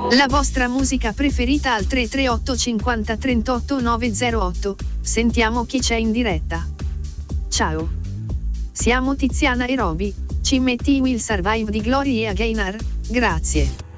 La vostra musica preferita al 338 50 38 908. Sentiamo chi c'è in diretta. Ciao. Siamo Tiziana e Roby. Ci metti Will Survive di Glory e Gaynor? Grazie.